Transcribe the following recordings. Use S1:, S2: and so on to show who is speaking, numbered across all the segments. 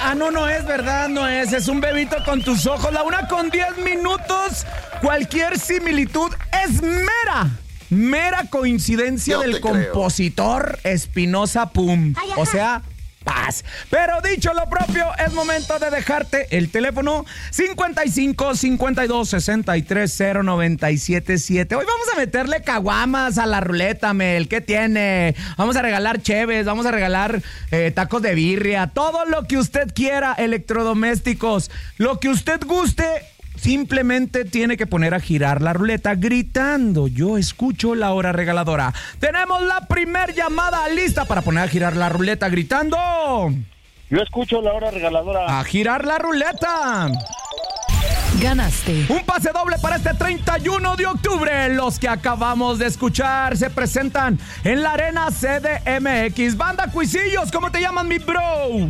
S1: No es verdad, no es. Es un bebito con tus ojos. La 1:10. Cualquier similitud es mera coincidencia del compositor Espinosa Pum. O sea, paz. Pero dicho lo propio, es momento de dejarte el teléfono 55 52 63 0977. Hoy vamos a meterle caguamas a la ruleta, Mel. ¿Qué tiene? Vamos a regalar cheves, vamos a regalar tacos de birria, todo lo que usted quiera, electrodomésticos, lo que usted guste. Simplemente tiene que poner a girar la ruleta gritando: yo escucho la hora regaladora. Tenemos la primer llamada lista para poner a girar la ruleta gritando:
S2: yo escucho la hora regaladora.
S1: A girar la ruleta.
S3: Ganaste
S1: un pase doble para este 31 de octubre. Los que acabamos de escuchar se presentan en la Arena CDMX. Banda Cuisillos, ¿cómo te llamas, mi bro?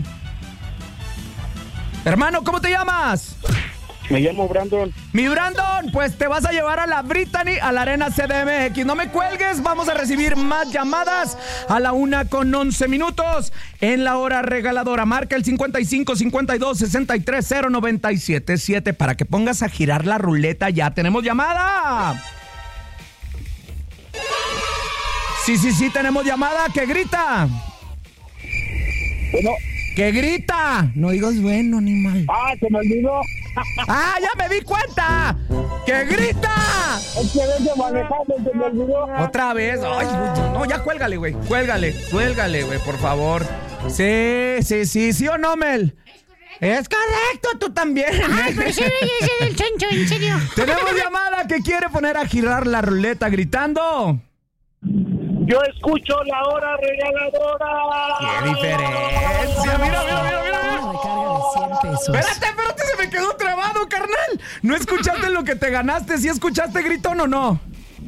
S1: Hermano, ¿cómo te llamas?
S2: Me llamo Brandon.
S1: Mi Brandon, pues te vas a llevar a la Brittany a la Arena CDMX. No me cuelgues, vamos a recibir más llamadas a la 1:11 en la hora regaladora. Marca el 55 52 63 0977 para que pongas a girar la ruleta. Ya tenemos llamada. Sí, tenemos llamada. ¿Qué grita?
S2: Bueno.
S1: ¿Qué grita? No digas bueno ni mal.
S2: Se me olvidó.
S1: ¡Ya me di cuenta! ¡Que grita!
S2: Es que vengo manejando, se me olvidó.
S1: Otra vez. Ay, no, ya cuélgale, güey. Cuélgale, güey, por favor. Sí o no, Mel. Es correcto, tú también.
S4: Ay, pero sí, ese del chancho, en serio.
S1: Tenemos llamada que quiere poner a girar la ruleta gritando:
S2: yo escucho la hora regaladora.
S1: ¡Qué diferencia! Mira.
S3: recarga de 100 pesos.
S1: Espérate, se me quedó trabado, carnal. ¿No escuchaste lo que te ganaste? ¿Sí escuchaste gritón o no?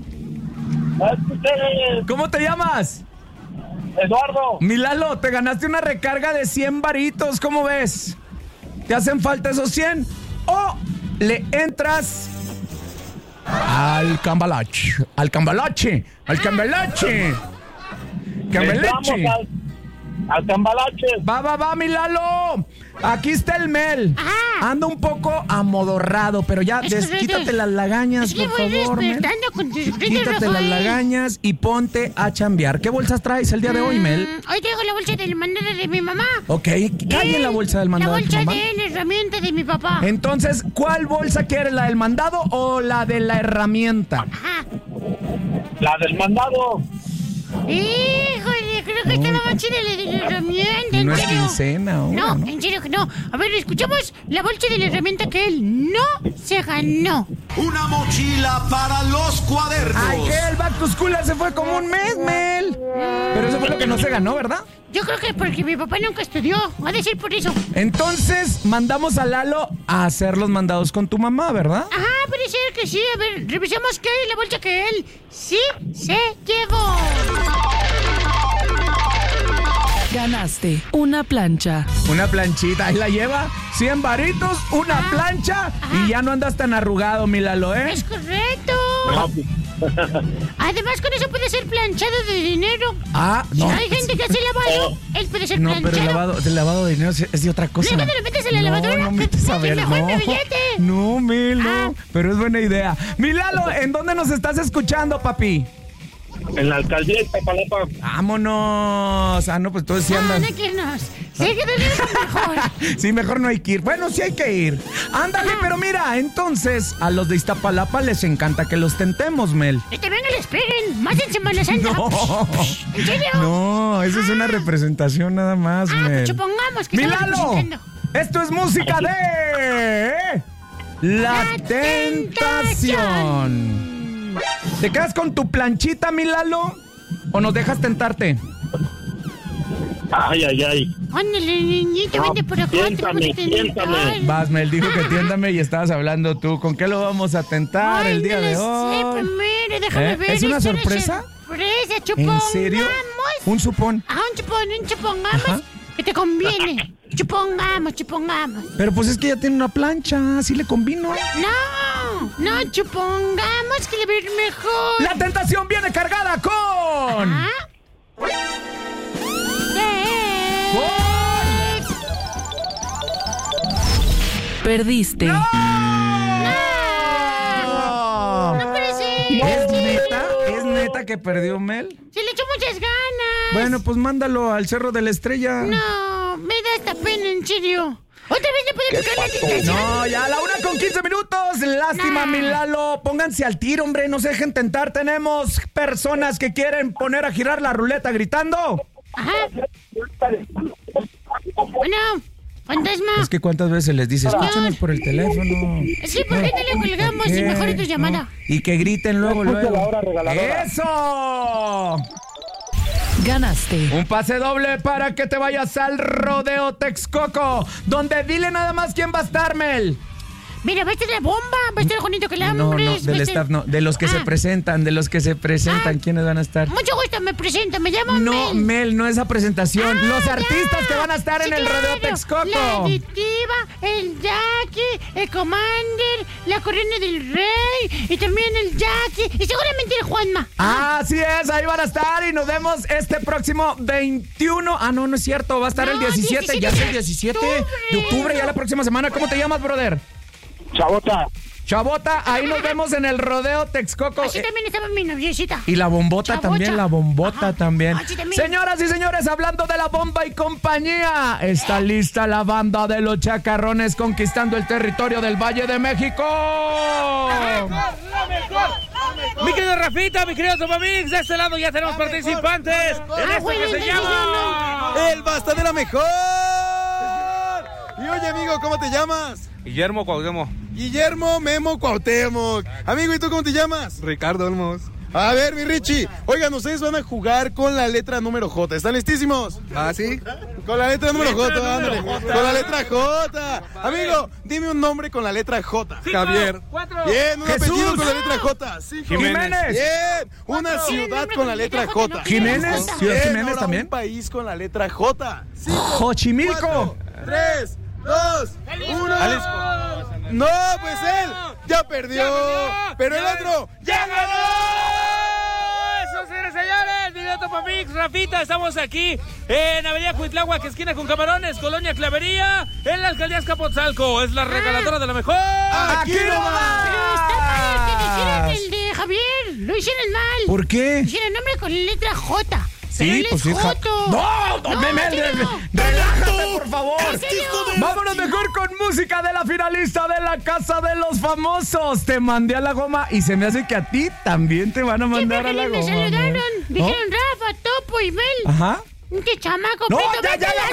S1: ¿Cómo te llamas?
S2: Eduardo.
S1: Milalo, te ganaste una recarga de 100 varitos, ¿cómo ves? ¿Te hacen falta esos 100? ¿O le entras al cambalache? Al cambalache.
S2: Al cambalache.
S1: Va, Milalo. Aquí está el Mel. Anda un poco amodorrado, pero ya quítate las lagañas, por favor, Mel. Quítate las lagañas y ponte a chambear. ¿Qué bolsas traes el día de hoy, Mel?
S4: Hoy traigo la bolsa del mandado de mi mamá.
S1: Ok, ¿qué hay en la bolsa del mandado de tu mamá?
S4: La bolsa de la herramienta de mi papá.
S1: Entonces, ¿cuál bolsa quieres? ¿La del mandado o la de la herramienta?
S2: La del mandado.
S4: Híjole, creo que está más chida la de la herramienta.
S1: No es quincena ahora,
S4: No, en serio que no. A ver, escuchamos la bolsa de la herramienta que él no se ganó.
S5: Una mochila para los cuadernos.
S1: Ay, que el Back to School se fue como un mes, Mel. Pero eso fue lo que no se ganó, ¿verdad?
S4: Yo creo que porque mi papá nunca estudió. Va a decir por eso.
S1: Entonces, mandamos a Lalo a hacer los mandados con tu mamá, ¿verdad?
S4: Ajá, puede ser que sí. A ver, revisemos qué hay en la bolsa que él sí se llevó.
S3: Ganaste una plancha.
S1: Una planchita, ahí la lleva. 100 varitos, una plancha y ya no andas tan arrugado, mi Lalo, ¿eh?
S4: Es correcto. Además, con eso puede ser planchado de dinero.
S1: No.
S4: Si hay gente que hace lavado, él puede ser planchado.
S1: No, pero el lavado de dinero es de otra cosa.
S4: ¿No lo metes en la lavadora?
S1: No metes a ver, no. No, Mil, no. Pero es buena idea. Mi Lalo, ¿en dónde nos estás escuchando, papi?
S2: En la alcaldía de Iztapalapa.
S1: ¡Vámonos! No, pues todos sí andan.
S4: No hay que irnos. Sí, hay que tenerlo mejor.
S1: Sí, mejor no hay que ir. Bueno, sí hay que ir. Ándale, pero mira, entonces, a los de Iztapalapa les encanta que los tentemos, Mel.
S4: Y también que les peguen, más en Semana Santa.
S1: No.
S4: ¿En serio?
S1: No, eso es una representación nada más, Mel.
S4: Pues supongamos que
S1: ¡Milalo! Esto es música de... La Tentación. ¿Te quedas con tu planchita, mi Lalo? ¿O nos dejas tentarte?
S2: Ay.
S4: Ándale, niñito, vente por acá.
S2: Tiéntame.
S1: Vas, Mel, dijo que tiéntame y estabas hablando tú. ¿Con qué lo vamos a tentar el día de hoy?
S4: Sí, primero, déjame ver.
S1: ¿Es una sorpresa?
S4: Sorpresa, chupongamos.
S1: ¿En serio? Un supón.
S4: Un chupongamos. Que te conviene. Chupongamos.
S1: Pero pues es que ya tiene una plancha, así le convino.
S4: No, chupongamos que le va a ir mejor.
S1: La tentación viene cargada con...
S3: Perdiste.
S1: ¡No!
S4: No puede ser.
S1: ¿Es neta que perdió Mel?
S4: Se le echó muchas ganas.
S1: Bueno, pues mándalo al Cerro de la Estrella.
S4: No, me da esta pena, en serio. ¿Otra vez le puede picar la tentación?
S1: No, ya a la 1:15. Lástima, mi Lalo. Pónganse al tiro, hombre. No se dejen tentar. Tenemos personas que quieren poner a girar la ruleta gritando.
S4: Ajá. Bueno, fantasma.
S1: Es que cuántas veces les dices, escúchanos por el teléfono.
S4: Sí, ¿por qué no le colgamos y mejor es tu llamada?
S1: No. Y que griten luego. ¡Eso!
S3: Ganaste.
S1: Un pase doble para que te vayas al Rodeo Texcoco, donde dile nada más quién va a estar, Mel.
S4: Mira, va a estar la bomba, va a estar Juanito Calambres.
S1: No, del staff no, de los que se presentan, ¿quiénes van a estar?
S4: Mucho gusto, me presento, me llamo Mel.
S1: No, Mel, no esa presentación. Los artistas que van a estar en el Rodeo Texcoco.
S4: La Adictiva, el Jackie, el Commander, la Corona del Rey, y también el Jackie, y seguramente el Juanma.
S1: Así es, ahí van a estar y nos vemos este próximo 21. Ah, no es cierto, va a estar el 17, ya es el 17 de octubre, ya la próxima semana. ¿Cómo te llamas, brother? Chabota, ahí nos vemos en el Rodeo Texcoco.
S4: Así también estaba mi noviecita.
S1: Y la bombota también, también.
S4: Así también.
S1: Señoras y señores, hablando de la bomba y compañía, está lista la banda de los Chacarrones conquistando el territorio del Valle de México.
S6: Mi querido Rafita, mi querido Topamix, de este lado ya tenemos participantes en esto que se llama
S7: El Basta de la Mejor. Y oye, amigo, ¿cómo te llamas?
S6: Guillermo Cuauhtémoc.
S7: Guillermo Memo Cuauhtémoc. Amigo, ¿y tú cómo te llamas?
S6: Ricardo Olmos.
S7: A ver, mi Richie. Oigan, ustedes van a jugar con la letra número J. ¿Están listísimos?
S6: ¿Ah, sí?
S7: Con la letra número J, ándale. Con la letra J. Amigo, dime un nombre con la letra J.
S6: Javier.
S7: Bien, un
S1: Jesús.
S7: apellido con la letra J. Sí,
S1: Jiménez.
S7: Bien, una ciudad con la letra J.
S1: Jiménez. Ciudad
S7: Bien,
S1: Jiménez
S7: ahora
S1: también.
S7: un país con la letra J.
S1: Xochimilco.
S7: 3, 2, 1. No, pues él ya perdió. Pero el otro ya ganó.
S6: Eso, señores, video Topamix, Rafita, estamos aquí en Avenida Cuitláhuac, esquina con Camarones, Colonia Clavería, en la alcaldía Azcapotzalco. Es la regaladora de la mejor.
S1: ¡Aquí nomás!
S4: Pero está mal que dijeran el de Javier. Lo hicieron mal.
S1: ¿Por qué?
S4: Hicieron el nombre con la letra J.
S1: Sí, pues sí.
S4: Joto.
S1: No, relájate, por favor. Vámonos mejor con música de la finalista de la Casa de los Famosos. Te mandé a la goma y se me hace que a ti también te van a mandar a la goma.
S4: Me saludaron.
S1: ¿No?
S4: Dijeron Rafa, Topo y Mel.
S1: Ajá.
S4: ¡Qué chamaco!
S1: No,
S4: Pito,
S1: ya,
S4: vete
S1: ya,
S4: a la